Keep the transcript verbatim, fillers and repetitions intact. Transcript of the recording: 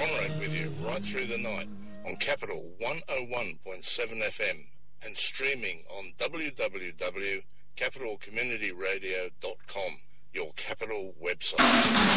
Conrad with you right through the night on Capital one oh one point seven F M and streaming on w w w dot capital community radio dot com, your Capital website.